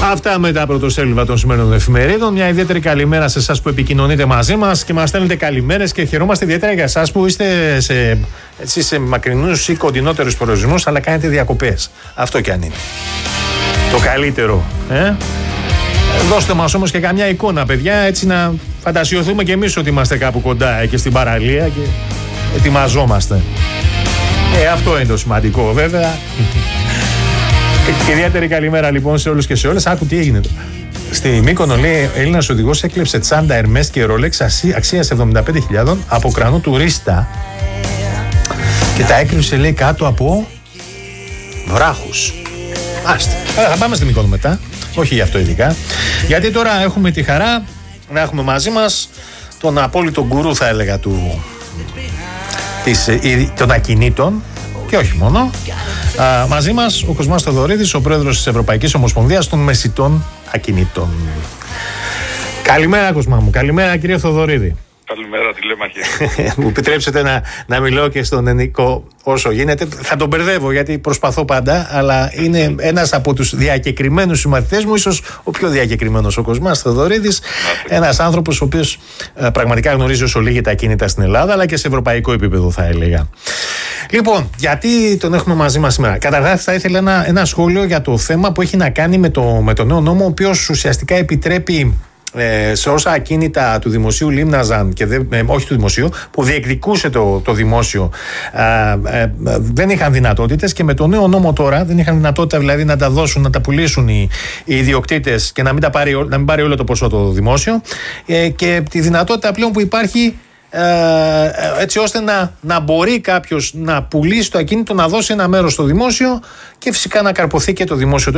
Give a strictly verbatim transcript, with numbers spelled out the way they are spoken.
Αυτά με τα πρωτοσέλιδα των σημερινών εφημερίδων. Μια ιδιαίτερη καλημέρα σε εσάς που επικοινωνείτε μαζί μας και μας στέλνετε καλημέρες και χαιρόμαστε ιδιαίτερα για εσάς που είστε σε, έτσι, σε μακρινούς ή κοντινότερους προορισμούς, αλλά κάνετε διακοπές. Αυτό κι αν είναι το καλύτερο. Ε? Δώστε μας όμως και καμιά εικόνα, παιδιά, έτσι να φαντασιωθούμε κι εμείς ότι είμαστε κάπου κοντά και στην παραλία και ετοιμαζόμαστε. Ε, αυτό είναι το σημαντικό, βέβαια. Και ιδιαίτερη καλημέρα λοιπόν σε όλους και σε όλες. Άκου τι έγινε. Στη Μύκονο, λέει, Έλληνας οδηγός έκλεψε τσάντα Ερμές και Ρόλεξ αξίας εβδομήντα πέντε χιλιάδες από κρανό τουρίστα και τα έκρυψε, λέει, κάτω από βράχους. Άστε. Θα πάμε στη Μύκονο μετά. Όχι γι' αυτό ειδικά. Γιατί τώρα έχουμε τη χαρά να έχουμε μαζί μας τον απόλυτο γκουρού, θα έλεγα, του, της, των ακινήτων. Και όχι μόνο. Α, μαζί μας ο Κοσμάς Θοδωρίδης, ο πρόεδρος της Ευρωπαϊκής Ομοσπονδίας των Μεσιτών Ακινήτων. Καλημέρα, Κοσμά μου. Καλημέρα, κύριε Θοδωρίδη. Καλημέρα, τηλέμαχε. Μου επιτρέψετε να, να μιλώ και στον Ενικό όσο γίνεται. Θα τον μπερδεύω γιατί προσπαθώ πάντα, αλλά είναι ένας από τους διακεκριμένους συμμαθητές μου, ίσως ο πιο διακεκριμένος ο Κοσμάς Θοδωρίδης. Ένας άνθρωπος ο οποίος ε, πραγματικά γνωρίζει όσο λίγη τα ακίνητα στην Ελλάδα, αλλά και σε ευρωπαϊκό επίπεδο, θα έλεγα. Λοιπόν, γιατί τον έχουμε μαζί μας σήμερα? Καταρχάς, θα ήθελα ένα, ένα σχόλιο για το θέμα που έχει να κάνει με το, με το νέο νόμο, ο οποίος ουσιαστικά επιτρέπει Ε, σε όσα ακίνητα του δημοσίου λίμναζαν και δε, ε, όχι του δημοσίου, που διεκδικούσε το, το δημόσιο, ε, ε, ε, δεν είχαν δυνατότητες, και με το νέο νόμο τώρα δεν είχαν δυνατότητα, δηλαδή, να τα δώσουν, να τα πουλήσουν οι, οι ιδιοκτήτες και να μην, τα πάρει, να μην πάρει όλο το ποσό το δημόσιο, ε, και τη δυνατότητα πλέον που υπάρχει, ε, έτσι ώστε να, να μπορεί κάποιος να πουλήσει το ακίνητο, να δώσει ένα μέρος στο δημόσιο και φυσικά να καρποθεί και το δημόσιο.